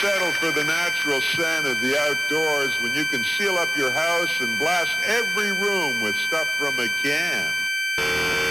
settle for the natural scent of the outdoors when you can seal up your house and blast every room with stuff from a can?